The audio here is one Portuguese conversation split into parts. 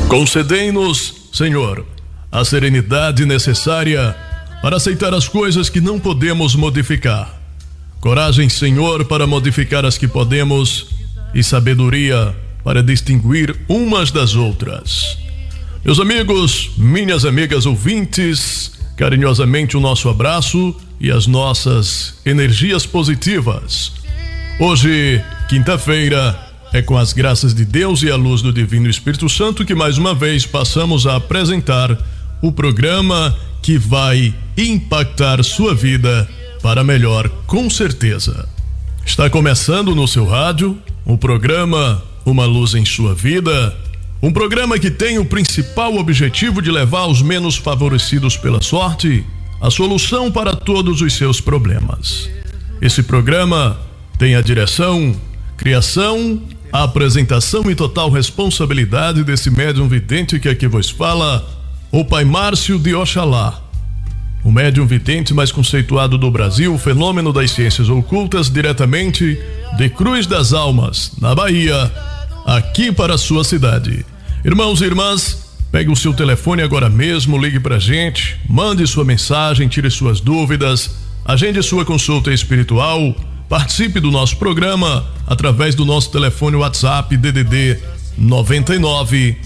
Concedei-nos, Senhor, a serenidade necessária para aceitar as coisas que não podemos modificar. Coragem, Senhor, para modificar as que podemos e sabedoria para distinguir umas das outras. Meus amigos, minhas amigas ouvintes, carinhosamente o nosso abraço e as nossas energias positivas. Hoje, quinta-feira, é com as graças de Deus e a luz do Divino Espírito Santo que mais uma vez passamos a apresentar o programa que vai impactar sua vida para melhor, com certeza. Está começando no seu rádio o programa Uma Luz em Sua Vida, um programa que tem o principal objetivo de levar aos menos favorecidos pela sorte a solução para todos os seus problemas. Esse programa tem a direção, criação, a apresentação e total responsabilidade desse médium vidente que aqui vos fala, o Pai Márcio de Oxalá, o médium vidente mais conceituado do Brasil, o fenômeno das ciências ocultas, diretamente de Cruz das Almas, na Bahia, aqui para a sua cidade. Irmãos e irmãs, pegue o seu telefone agora mesmo, ligue pra gente, mande sua mensagem, tire suas dúvidas, agende sua consulta espiritual, participe do nosso programa através do nosso telefone WhatsApp DDD 99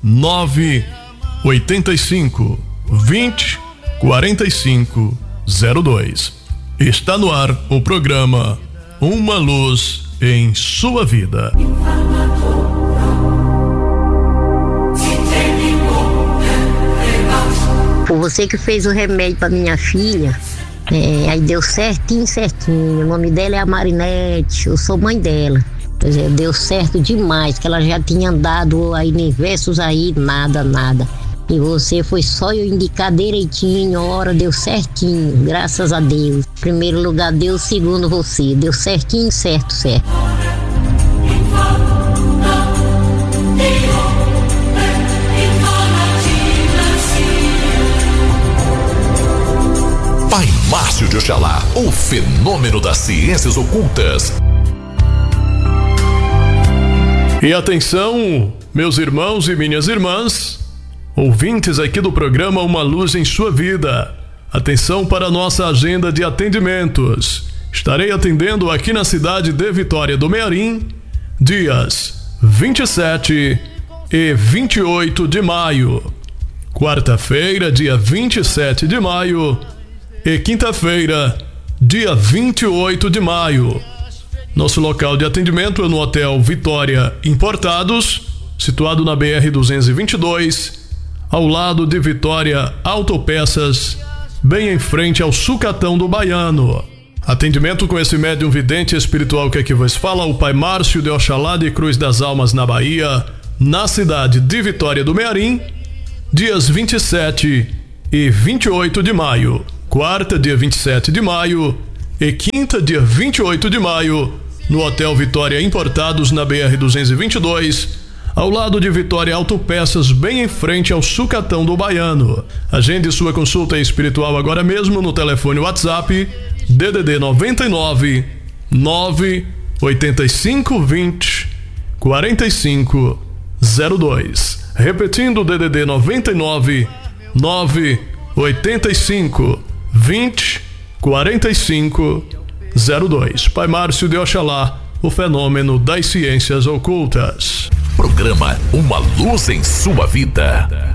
985 20 45 02. Está no ar o programa Uma Luz em Sua Vida. Foi você que fez o remédio para minha filha. Aí deu certinho. O nome dela é a Marinete, eu sou mãe dela. Deu certo demais, que ela já tinha andado aí em versos aí, nada. E você foi só eu indicar direitinho, a hora deu certinho, graças a Deus. Primeiro lugar Deus, segundo você, deu certinho, certo. Pai Márcio de Oxalá, o fenômeno das ciências ocultas. E atenção, meus irmãos e minhas irmãs, ouvintes aqui do programa Uma Luz em Sua Vida. Atenção para a nossa agenda de atendimentos. Estarei atendendo aqui na cidade de Vitória do Mearim, dias 27 e 28 de maio. Quarta-feira, dia 27 de maio. E quinta-feira, dia 28 de maio. Nosso local de atendimento é no Hotel Vitória Importados, situado na BR-222, ao lado de Vitória Autopeças, bem em frente ao Sucatão do Baiano. Atendimento com esse médium vidente espiritual que aqui vos fala, o Pai Márcio de Oxalá de Cruz das Almas, na Bahia, na cidade de Vitória do Mearim, dias 27 e 28 de maio. Quarta, dia 27 de maio, e quinta, dia 28 de maio, no Hotel Vitória Importados, na BR-222, ao lado de Vitória Autopeças, bem em frente ao Sucatão do Baiano. Agende sua consulta espiritual agora mesmo no telefone WhatsApp DDD 99 985 20 45 02. Repetindo, DDD 99 985 20 45 02. Pai Márcio de Oxalá, o fenômeno das ciências ocultas. Programa Uma Luz em Sua Vida.